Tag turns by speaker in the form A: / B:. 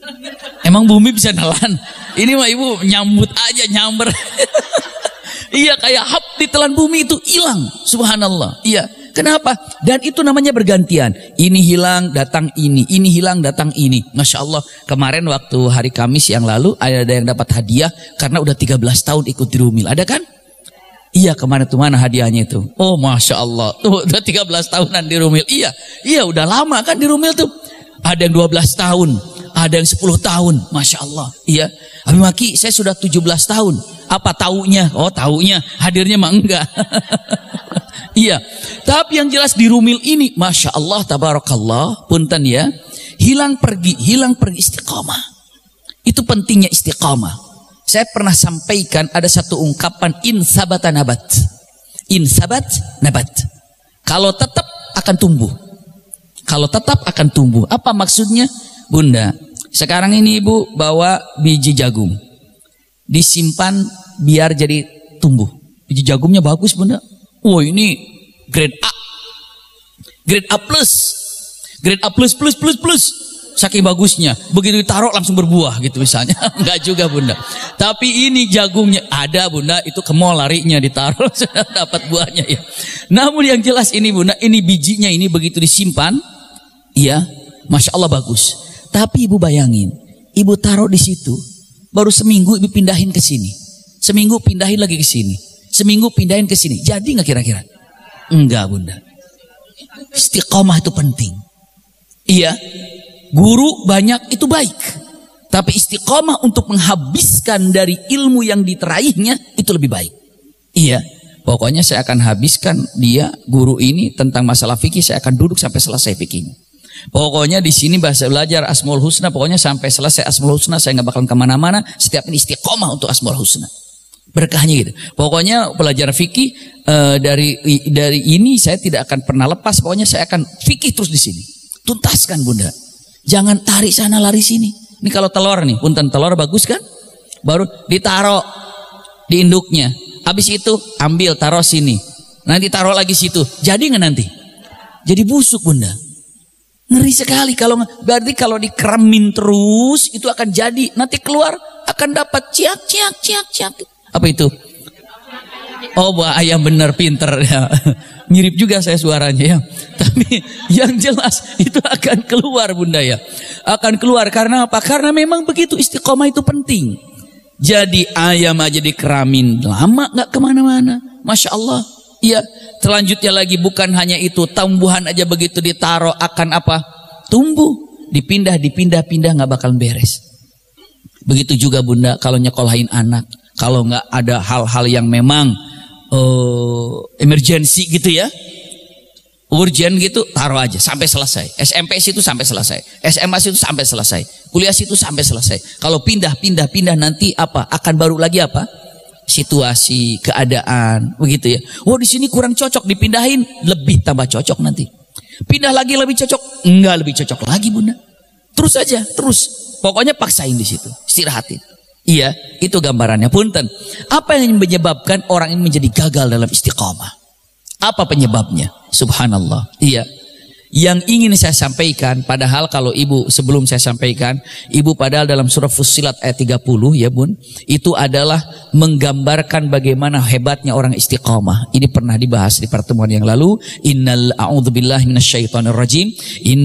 A: Emang bumi bisa nelan? Ini mah ibu nyambut aja, nyamber. Iya, kayak hap ditelan bumi itu hilang. Subhanallah. Iya. Kenapa? Dan itu namanya bergantian. Ini hilang, datang ini. Ini hilang, datang ini. Masya Allah. Kemarin waktu hari Kamis yang lalu ada yang dapat hadiah karena udah 13 tahun ikut di Rumil. Ada kan? Iya, kemana tuh, mana hadiahnya itu? Oh, Masya Allah. Tuh, udah 13 tahunan di Rumil. Iya, iya, udah lama kan di Rumil tuh. Ada yang 12 tahun, ada yang 10 tahun. Masya Allah. Iya. Habib Maki, saya sudah 17 tahun. Apa taunya? Oh, taunya. Hadirnya mah enggak. Iya. Tapi yang jelas di Rumil ini, Masya Allah, tabarakallah, punten ya. Hilang pergi istiqamah. Itu pentingnya istiqamah. Saya pernah sampaikan ada satu ungkapan, in sabata nabat. In sabat nabat. Kalau tetap akan tumbuh. Kalau tetap akan tumbuh. Apa maksudnya? Bunda, sekarang ini ibu bawa biji jagung. Disimpan biar jadi tumbuh. Biji jagungnya bagus, Bunda. Oh, ini grade A. Grade A plus. Grade A plus. Saking bagusnya. Begitu ditaruh langsung berbuah gitu misalnya. Enggak juga, Bunda. Tapi ini jagungnya ada, Bunda, itu ke mall larinya ditaruh sudah dapat buahnya ya. Namun yang jelas ini, Bunda, ini bijinya ini begitu disimpan, iya, Masya Allah bagus. Tapi ibu bayangin, ibu taruh di situ, baru seminggu ibu pindahin ke sini. Seminggu pindahin lagi ke sini. Seminggu pindahin ke sini. Jadi nggak kira-kira? Enggak, Bunda. Istiqomah itu penting. Iya, guru banyak itu baik. Tapi istiqomah untuk menghabiskan dari ilmu yang diteraihnya itu lebih baik. Iya, pokoknya saya akan habiskan dia, guru ini tentang masalah fikih, saya akan duduk sampai selesai fikihnya. Pokoknya di sini bahasa belajar Asmaul Husna, pokoknya sampai selesai Asmaul Husna, saya nggak bakalan kemana-mana. Setiap ini istiqomah untuk Asmaul Husna. Berkahnya gitu. Pokoknya belajar fikih dari ini saya tidak akan pernah lepas. Pokoknya saya akan fikih terus di sini. Tuntaskan, Bunda. Jangan tarik sana lari sini. Ini kalau telur nih, punten telur bagus kan? Baru ditaruh di induknya. Habis itu ambil taruh sini. Nanti taruh lagi situ. Jadi nggak nanti? Jadi busuk, Bunda. Ngeri sekali kalau berarti kalau dikeramin terus itu akan jadi. Nanti keluar akan dapat ciak. Apa itu? Oh, buah ayam, bener, pinter ya. Mirip juga saya suaranya ya. Tapi yang jelas itu akan keluar, Bunda ya. Akan keluar karena apa? Karena memang begitu, istiqomah itu penting. Jadi ayam aja dikeramin lama nggak kemana-mana. Masya Allah. Iya. Selanjutnya lagi bukan hanya itu, tumbuhan aja begitu ditaruh akan apa? Tumbuh. Dipindah nggak bakal beres. Begitu juga, Bunda, kalau nyekolahin anak. Kalau nggak ada hal-hal yang memang emergency gitu ya, urgent gitu, taruh aja sampai selesai. SMP situ sampai selesai, SMA situ sampai selesai, kuliah situ sampai selesai. Kalau pindah nanti apa? Akan baru lagi apa? Situasi, keadaan, begitu ya. Oh, di sini kurang cocok, dipindahin, lebih tambah cocok nanti. Pindah lagi lebih cocok, enggak lebih cocok lagi, Bunda. Terus aja, terus. Pokoknya paksain di situ, istirahatin. Iya, itu gambarannya. Punten. Apa yang menyebabkan orang ini menjadi gagal dalam istiqamah? Apa penyebabnya? Subhanallah. Iya. Yang ingin saya sampaikan, padahal kalau ibu sebelum saya sampaikan, ibu padahal dalam surah Fussilat ayat 30 ya, Bun, itu adalah menggambarkan bagaimana hebatnya orang istiqamah. Ini pernah dibahas di pertemuan yang lalu. Innal a'udzubillahi minasyaitonirrajim.